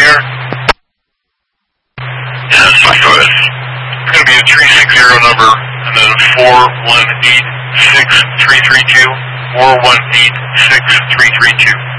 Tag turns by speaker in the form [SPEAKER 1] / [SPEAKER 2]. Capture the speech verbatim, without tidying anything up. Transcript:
[SPEAKER 1] there?
[SPEAKER 2] Yes, go ahead.
[SPEAKER 1] It's going to be a three six zero number, and then four one eight six three three two, four one eight six three three two.